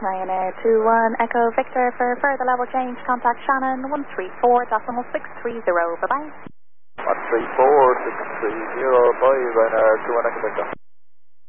Ryanair 21 Echo Victor. For further level change, contact Shannon 134.630. Bye-bye. 134.630. Bye, Ryanair 21 Echo Victor.